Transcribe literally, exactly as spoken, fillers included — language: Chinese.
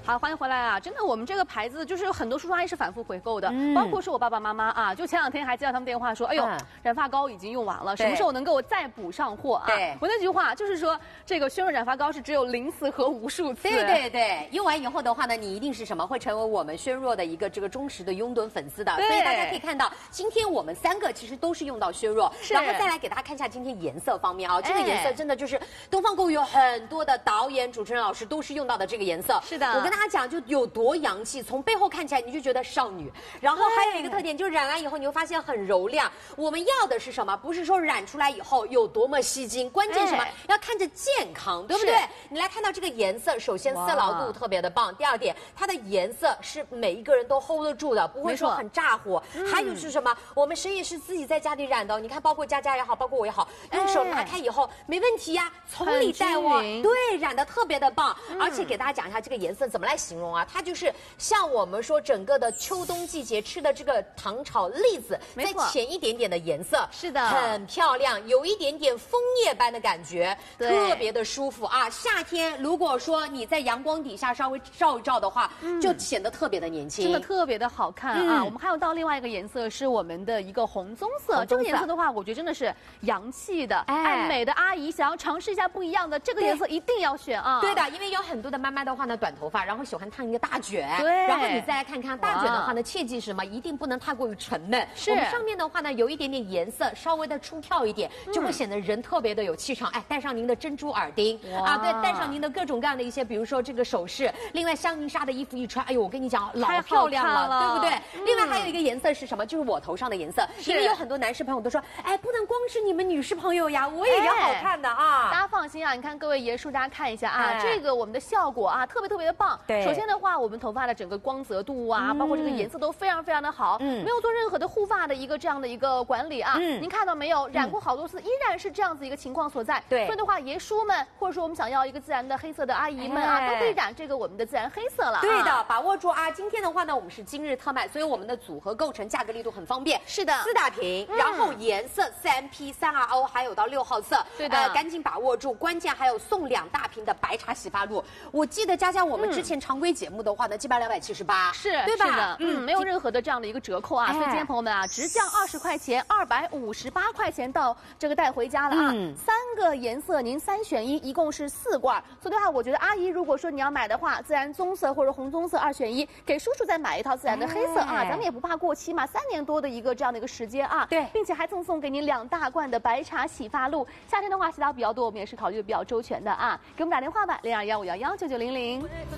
好，欢迎回来啊！真的，我们这个牌子就是有很多叔叔阿姨是反复回购的， 嗯、 包括是我爸爸妈妈啊。就前两天还接到他们电话说，哎呦，嗯、染发膏已经用完了，什么时候能给我再补上货啊？ 对， 我那句话就是说，这个轩润染发膏是只有零次和无数次。 对对对，用完以后的话呢，你一定是什么会成为我们轩若的一个这个忠实的拥趸粉丝的。所以大家可以看到，今天我们三个其实都是用到轩若，然后再来给大家看一下今天颜色方面啊，这个颜色真的就是东方购物有很多的导演、主持人、老师都是用到的这个颜色。 是的， 我跟大家讲，就有多洋气，从背后看起来你就觉得少女。然后还有一个特点，就是染完以后你会发现很柔亮。我们要的是什么？不是说染出来以后有多么吸睛，关键什么？要看着健康，对不对？你来看到这个颜色，首先色牢度特别的棒。第二点，它的颜色是每一个人都 hold 得住的，不会说很炸火。还有是什么？我们谁也是自己在家里染的。你看，包括佳佳也好，包括我也好，用手拿开以后没问题呀，从里带外，对，染的特别的棒。而且给大家讲一下这个颜色怎么来形容啊？它就是像我们说整个的秋冬季节吃的这个糖炒栗子，再浅一点点的颜色， 是的， 很漂亮，有一点点枫叶般的感觉，特别的舒服啊。夏天如果说你在阳光底下稍微照一照的话，嗯、就显得特别的年轻， 真的特别的好看啊。嗯、我们还有到另外一个颜色是我们的一个红棕色，红棕色这个颜色的话，我觉得真的是洋气的，哎、爱美的阿姨想要尝试一下不一样的，这个颜色一定要选啊。 对的，因为有很多的妈妈的话呢，短头发，然后喜欢烫一个大卷， 对， 然后你再来看看大卷的话呢，切记什么？一定不能太过于沉闷。 是， 我们上面的话呢，有一点点颜色，稍微的出跳一点，就会显得人特别的有气场。哎，戴上您的珍珠耳钉啊，对，戴上您的各种各样的一些，比如说这个首饰。另外，香凝纱的衣服一穿，哎呦，我跟你讲，老漂亮了，了对不对？嗯、另外还有一个颜色是什么？就是我头上的颜色，因为有很多男士朋友都说，哎，不能光是你们女士朋友呀，我也要好看的啊。 大家放心啊，你看各位爷叔，大家看一下啊，哎、这个我们的效果啊，特别特别的棒。 对， 首先的话，我们头发的整个光泽度啊，嗯、包括这个颜色都非常非常的好，嗯，没有做任何的护发的一个这样的一个管理啊。嗯，您看到没有？染过好多次，依然是这样子一个情况所在。 对， 所以的话，爷叔们或者说我们想要一个自然的黑色的阿姨们啊，哎、都可以染这个我们的自然黑色了。 对的，把握住啊！今天的话呢，我们是今日特卖，所以我们的组合构成价格力度很方便。 是的， 四大瓶，嗯、然后颜色三 P 三 R O， 还有到六号色。 对的， 呃，赶紧把握住，关键还有送两大瓶的白茶洗发露。我记得佳佳，我们之前常规节目的话呢，基本上两百七十八， 是， 对吧？ 是的，嗯，没有任何的这样的一个折扣啊，哎、所以今天朋友们啊，直降二十块钱，二百五十八块钱到这个带回家了啊。嗯、三个颜色您三选一，一共是四罐。所以的话，我觉得阿姨如果说你要买的话，自然棕色或者红棕色二选一，给叔叔再买一套自然的黑色、哎、啊，咱们也不怕过期嘛，三年多的一个这样的一个时间啊。 对， 并且还赠送给您两大罐的白茶洗发露。夏天的话洗澡比较多，我们也是考虑比较周全的啊。给我们打电话吧，零二幺五幺幺九九零零。